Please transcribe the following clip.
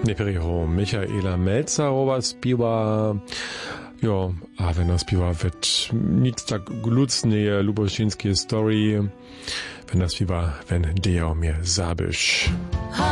Neperiho Michaela Melzerowa spiwa, jo, a wenn er spiwa wird nic tak glucneje lubošinskie story, wenn er spiwa, wenn der mir zabiš.